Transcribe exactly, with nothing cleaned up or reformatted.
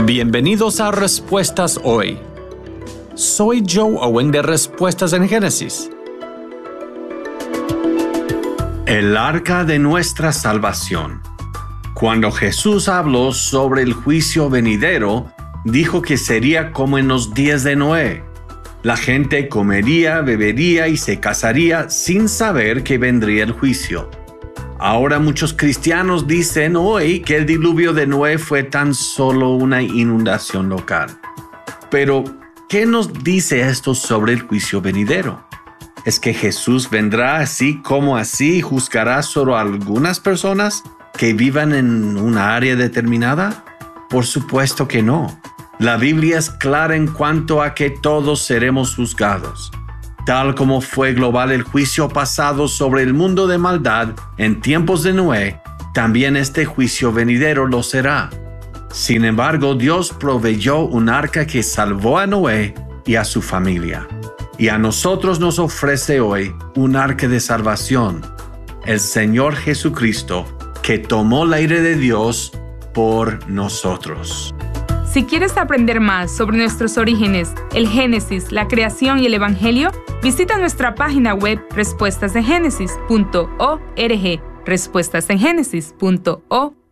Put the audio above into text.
Bienvenidos a Respuestas Hoy. Soy Joe Owen de Respuestas en Génesis. El arca de nuestra salvación. Cuando Jesús habló sobre el juicio venidero, dijo que sería como en los días de Noé. La gente comería, bebería y se casaría sin saber que vendría el juicio. Ahora muchos cristianos dicen hoy que el diluvio de Noé fue tan solo una inundación local. Pero, ¿qué nos dice esto sobre el juicio venidero? ¿Es que Jesús vendrá así como así y juzgará solo a algunas personas que vivan en una área determinada? Por supuesto que no. La Biblia es clara en cuanto a que todos seremos juzgados. Tal como fue global el juicio pasado sobre el mundo de maldad en tiempos de Noé, también este juicio venidero lo será. Sin embargo, Dios proveyó un arca que salvó a Noé y a su familia. Y a nosotros nos ofrece hoy un arca de salvación, el Señor Jesucristo, que tomó la ira de Dios por nosotros. Si quieres aprender más sobre nuestros orígenes, el Génesis, la creación y el Evangelio, visita nuestra página web respuestas en génesis punto org, respuestas en génesis punto org.